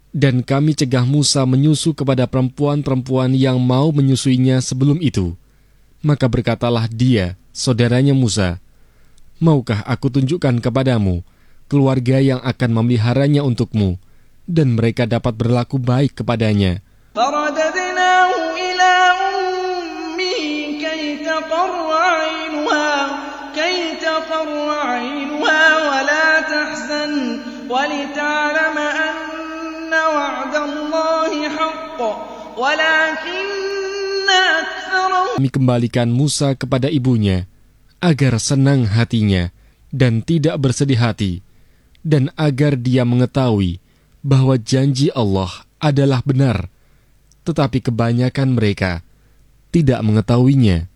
Dan kami cegah Musa menyusu kepada perempuan-perempuan yang mau menyusuinya sebelum itu. Maka berkatalah dia, saudaranya Musa, maukah aku tunjukkan kepadamu keluarga yang akan memeliharanya untukmu, dan mereka dapat berlaku baik kepadanya. فَرَدَدْنَاهُ إِلَىٰ أُمِّهِ كَيْ تَقَرَّ عَيْنُهَا وَلَا تَحْزَنَ وَلِتَعْلَمَ أَنَّ وَعْدَ اللَّهِ حَقٌّ وَلَٰكِنَّ أَكْثَرَهُمْ. Kami kembalikan Musa kepada ibunya, agar senang hatinya dan tidak bersedih hati, dan agar dia mengetahui bahwa janji Allah adalah benar, tetapi kebanyakan mereka tidak mengetahuinya.